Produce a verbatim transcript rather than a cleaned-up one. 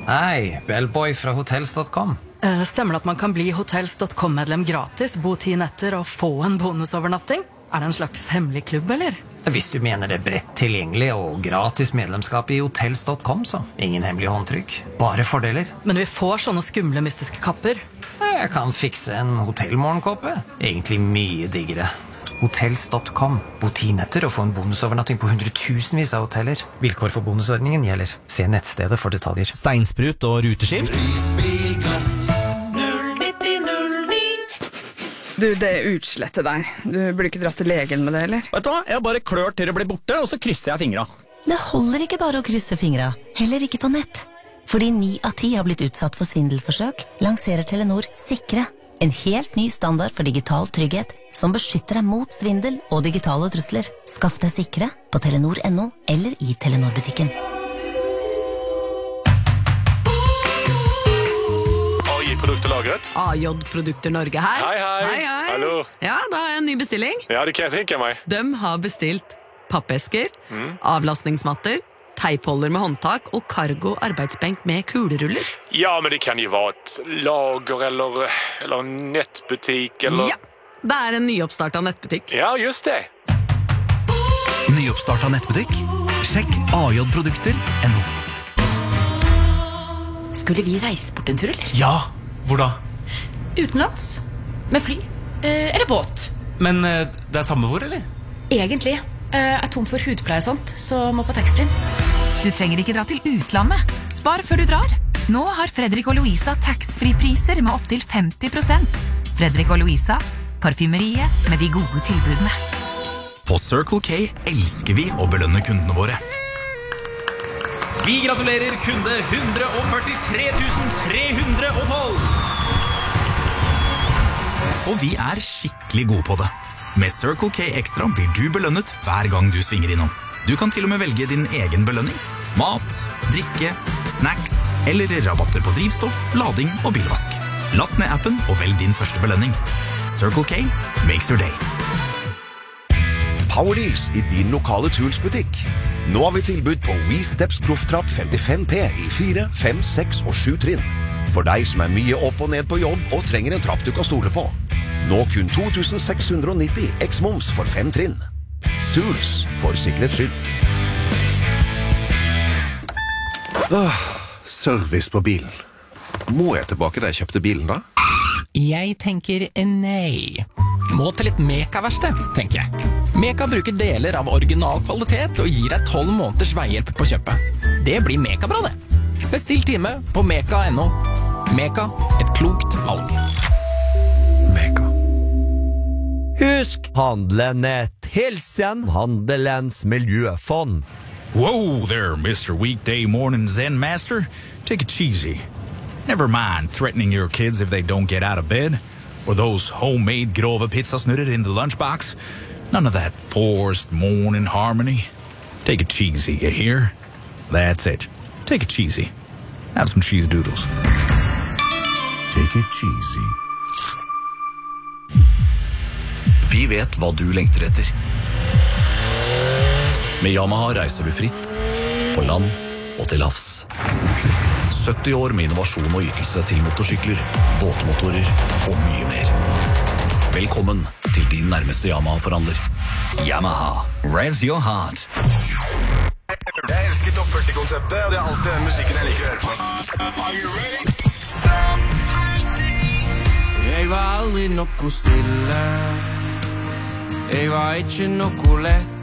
Hei, Bellboy fra hotels dot com. Uh, stemmer det at man kan bli hotels dot com-medlem gratis, bo ti netter og få en bonusovernatting? Er det en slags hemmelig klubb, eller? Hvis du mener det bredt tilgjengelig og gratis medlemskap i hotels dot com, så ingen hemmelig håndtrykk, bare fordeler. Men vi får sånne skumle mystiske kapper. Jeg kan fikse en hotellmorgenkåpe. Egentlig mye diggere. hotels dot com. Bo ti netter og få en bonusovernatting på hundretusenvis av hoteller. Vilkår for bonusordningen gjelder. Se nettstedet for detaljer. Steinsprut og ruteskift. Du, det er utslettet der. Du burde ikke dratt til legen med det, eller? Vet du hva? Jeg bare klør til det blir borte, og så krysser jeg fingra. Det holder ikke bare å krysse fingra. Heller ikke på nett. Fordi ni av ti har blitt utsatt for svindelforsøk, lanserer Telenor Sikre. En helt ny standard for digital trygghet, som beskytter deg mot svindel og digitale trusler. Skaff deg Sikre på telenor punktum no eller i Telenor-butikken. A J-produkter A J-produkter Norge her. Hei, hei. Hei, hei. Hallo. Ja, da har jeg en ny bestilling. Ja, det kan jeg tenke meg. De har bestilt pappesker, avlastningsmatter, teipholder med håndtak og cargo arbeidsbenk med kuleruller. Ja, men det kan jo være et lager eller, eller en nettbutikk eller... Ja, det er en nyoppstartet nettbutikk. Ja, just det. Nyoppstartet nettbutikk? Sjekk A J produkter punktum no. Skulle vi reise bort en tur, eller? Ja, hvor da? Utenlands. Med fly. Eh, eller båt. Men eh, det er samme hvor, eller? Egentlig. Eh, er tom for hudpleie og sånt, så må på taxfree. Du trenger ikke dra til utlandet. Spar før du drar. Nå har Fredrik og Louisa tax-free-priser med opp til femti prosent. Fredrik og Louisa, parfymeriet med de gode tilbudene. På Circle K elsker vi å belønne kundene våre. Vi gratulerer kunde one hundred forty-three thousand three hundred twelve. Og vi er skikkelig gode på det. Med Circle K Extra blir du belønnet hver gang du svinger innom. Du kan til og med velge din egen belønning. Mat, drikke, snacks eller rabatter på drivstoff, lading og bilvask. Last ned appen og velg din første belønning. Circle K makes your day. Powerdeals i din lokale Tools-butikk. Nå har vi tilbud på WeSteps Profftrapp femtifem P i fire, fem, seks og sju trinn. For deg som er mye opp og ned på jobb og trenger en trapp du kan stole på. Nå kun to tusen seks hundre nitti eks-moms for fem trinn. Tools for sikkerhets skyld. Åh, service på bilen. Må jeg tilbake da jeg kjøpte bilen da? Jeg tenker nei. Må til et Meka-verksted, tenker jeg. Meka bruker deler av original kvalitet og gir deg tolv måneders veihjelp på kjøpet. Det blir Meka-bra, det. Bestill time på meka punktum no. Meka, et klokt valg. Meka. Husk, handelen et hilsen Handelens miljøfond. Whoa there, Mister Weekday Morning Zen Master. Take it easy. Never mind threatening your kids if they don't get out of bed, or those homemade grove pizzasnurrer in the lunchbox. None of that forced morning harmony. Take it cheesy, you hear? That's it. Take it cheesy. Have some cheese doodles. Take it cheesy. Vi vet hva du lengter etter. Med Yamaha reiser du fritt, på land og til havs. sytti år med innovasjon og ytelse til motorsykler, båtmotorer og mye mer. Velkommen til din nærmeste Yamaha-forhandler. Yamaha, revs your heart. Jeg elsker topp førti-konseptet, og det er alltid den musikken jeg liker å høre på. Are you ready? Jeg var aldri noe stille. Jeg var ikke noe lett.